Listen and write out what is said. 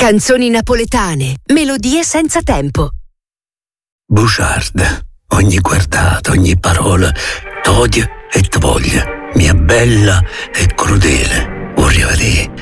Canzoni napoletane, melodie senza tempo. Bugiarda, ogni guardata, ogni parola, t'odio e ti voglio, mia bella e crudele. Vorrei vedere